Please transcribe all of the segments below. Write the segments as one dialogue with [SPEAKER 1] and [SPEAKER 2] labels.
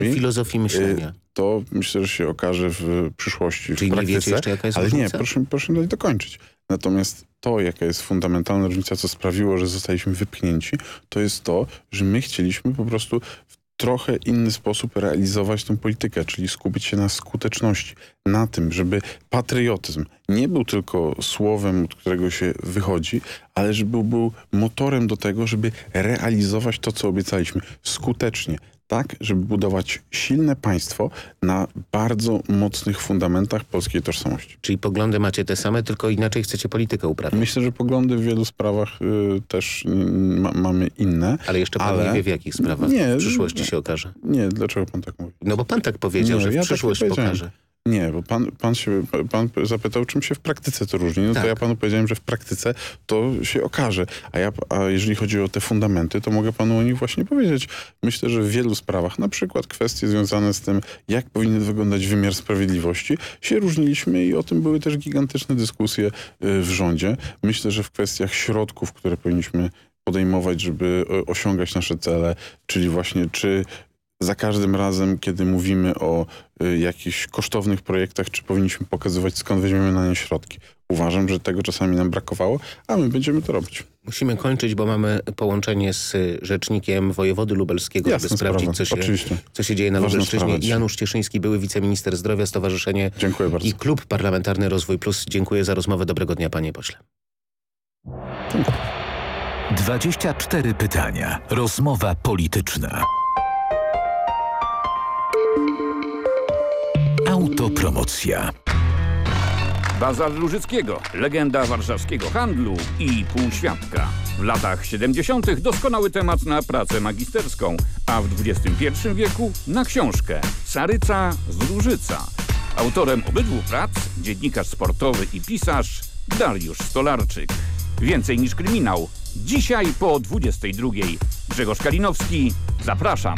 [SPEAKER 1] filozofii myślenia.
[SPEAKER 2] To myślę, że się okaże w przyszłości,
[SPEAKER 1] Czyli
[SPEAKER 2] w praktyce.
[SPEAKER 1] nie wiecie jeszcze, jaka jest
[SPEAKER 2] ale
[SPEAKER 1] różnica?
[SPEAKER 2] nie, proszę dać dokończyć. Natomiast to, jaka jest fundamentalna różnica, co sprawiło, że zostaliśmy wypchnięci, to jest to, że my chcieliśmy po prostu w trochę inny sposób realizować tę politykę, czyli skupić się na skuteczności, na tym, żeby patriotyzm nie był tylko słowem, od którego się wychodzi, ale żeby był motorem do tego, żeby realizować to, co obiecaliśmy skutecznie. Tak, żeby budować silne państwo na bardzo mocnych fundamentach polskiej tożsamości.
[SPEAKER 1] Czyli poglądy macie te same, tylko inaczej chcecie politykę uprawiać.
[SPEAKER 2] Myślę, że poglądy w wielu sprawach też mamy inne.
[SPEAKER 1] Ale jeszcze pan nie wie, w jakich sprawach w przyszłości się okaże.
[SPEAKER 2] Nie, dlaczego pan tak mówi?
[SPEAKER 1] No bo pan tak powiedział, że w przyszłość pokaże.
[SPEAKER 2] Nie, bo pan zapytał, czym się w praktyce to różni. No tak. To ja panu powiedziałem, że w praktyce to się okaże. A jeżeli chodzi o te fundamenty, to mogę panu o nich właśnie powiedzieć. Myślę, że w wielu sprawach, na przykład kwestie związane z tym, jak powinien wyglądać wymiar sprawiedliwości, się różniliśmy i o tym były też gigantyczne dyskusje w rządzie. Myślę, że w kwestiach środków, które powinniśmy podejmować, żeby osiągać nasze cele, czyli właśnie czy za każdym razem, kiedy mówimy o jakichś kosztownych projektach, czy powinniśmy pokazywać, skąd weźmiemy na nie środki. Uważam, że tego czasami nam brakowało, a my będziemy to robić.
[SPEAKER 1] Musimy kończyć, bo mamy połączenie z rzecznikiem wojewody lubelskiego, żeby sprawdzić, co się dzieje na Lubelszczyźnie. Janusz Cieszyński, były wiceminister zdrowia, Stowarzyszenie i Klub Parlamentarny Rozwój Plus. Dziękuję za rozmowę. Dobrego dnia, panie pośle.
[SPEAKER 3] 24 pytania. Rozmowa polityczna. Autopromocja.
[SPEAKER 4] Bazar Lużyckiego, legenda warszawskiego handlu i półświadka. W latach 70. doskonały temat na pracę magisterską, a w XXI wieku na książkę Saryca z Różyca. Autorem obydwu prac dziennikarz sportowy i pisarz Dariusz Stolarczyk. Więcej niż kryminał. Dzisiaj po 22. Grzegorz Kalinowski. Zapraszam.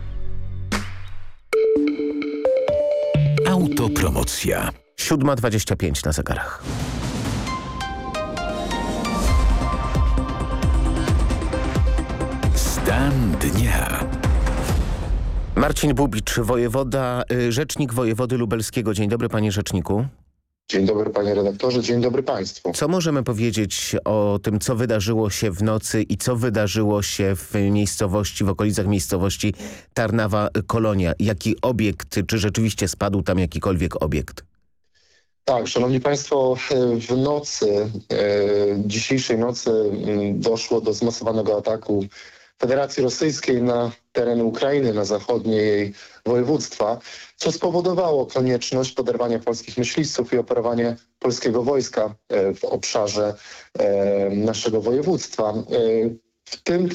[SPEAKER 3] Autopromocja.
[SPEAKER 1] 7:25 na zegarach.
[SPEAKER 3] Stan dnia.
[SPEAKER 1] Marcin Bubicz, rzecznik wojewody lubelskiego. Dzień dobry, panie rzeczniku.
[SPEAKER 5] Dzień dobry, panie redaktorze, dzień dobry państwu.
[SPEAKER 1] Co możemy powiedzieć o tym, co wydarzyło się w nocy i co wydarzyło się w okolicach miejscowości Tarnawa-Kolonia? Jaki obiekt, czy rzeczywiście spadł tam jakikolwiek obiekt?
[SPEAKER 5] Tak, szanowni państwo, w nocy, dzisiejszej nocy doszło do zmasowanego ataku Federacji Rosyjskiej na tereny Ukrainy, na zachodnie jej województwa, co spowodowało konieczność poderwania polskich myśliwców i operowanie polskiego wojska w obszarze naszego województwa. W tym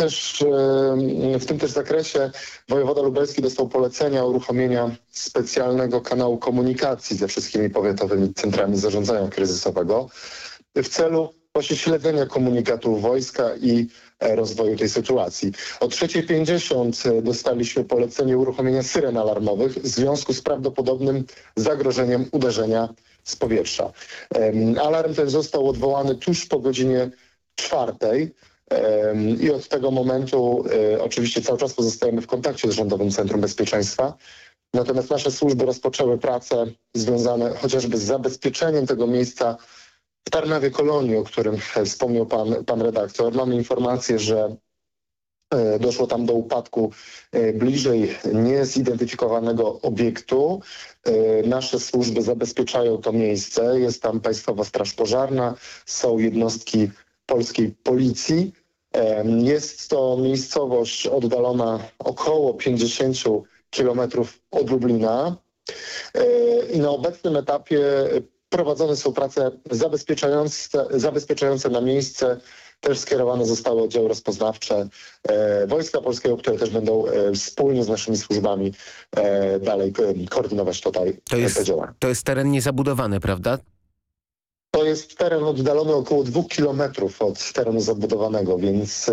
[SPEAKER 5] też zakresie wojewoda lubelski dostał polecenia uruchomienia specjalnego kanału komunikacji ze wszystkimi powiatowymi centrami zarządzania kryzysowego w celu właśnie śledzenia komunikatów wojska i rozwoju tej sytuacji. O 3:50 dostaliśmy polecenie uruchomienia syren alarmowych w związku z prawdopodobnym zagrożeniem uderzenia z powietrza. Alarm ten został odwołany tuż po godzinie 4:00. I od tego momentu oczywiście cały czas pozostajemy w kontakcie z Rządowym Centrum Bezpieczeństwa. Natomiast nasze służby rozpoczęły prace związane chociażby z zabezpieczeniem tego miejsca w Tarnawie-Kolonii, o którym wspomniał pan redaktor. Mamy informację, że doszło tam do upadku bliżej niezidentyfikowanego obiektu. Nasze służby zabezpieczają to miejsce. Jest tam Państwowa Straż Pożarna, są jednostki polskiej policji. Jest to miejscowość oddalona około 50 kilometrów od Lublina i na obecnym etapie prowadzone są prace zabezpieczające na miejsce. Też skierowane zostały oddziały rozpoznawcze Wojska Polskiego, które też będą wspólnie z naszymi służbami dalej koordynować tutaj te działania.
[SPEAKER 1] To jest teren niezabudowany, prawda?
[SPEAKER 5] To jest teren oddalony około 2 kilometrów od terenu zabudowanego, więc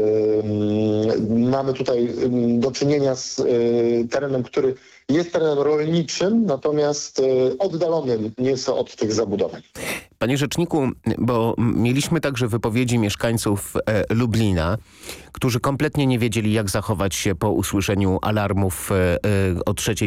[SPEAKER 5] mamy tutaj do czynienia z terenem, który jest terenem rolniczym, natomiast oddalonym nieco od tych zabudowań.
[SPEAKER 1] Panie rzeczniku, bo mieliśmy także wypowiedzi mieszkańców Lublina, którzy kompletnie nie wiedzieli, jak zachować się po usłyszeniu alarmów o